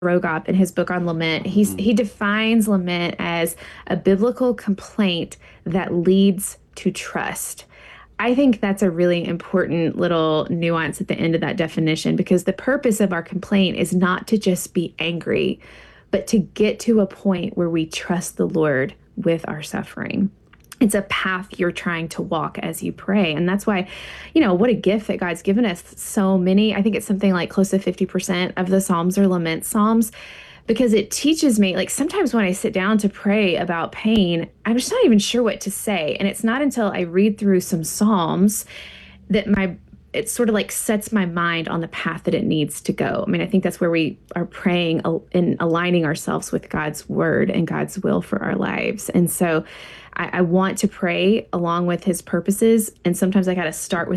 Rogop in his book on lament, he defines lament as a biblical complaint that leads to trust. I think that's a really important little nuance at the end of that definition because the purpose of our complaint is not to just be angry, but to get to a point where we trust the Lord with our suffering. It's a path you're trying to walk as you pray. And that's why, what a gift that God's given us. So many, I think it's something like close to 50% of the Psalms are lament Psalms because it teaches me, like sometimes when I sit down to pray about pain, I'm just not even sure what to say. And it's not until I read through some Psalms that it sort of like sets my mind on the path that it needs to go. I mean, I think that's where we are praying and aligning ourselves with God's word and God's will for our lives. And so I want to pray along with his purposes. And sometimes I got to start with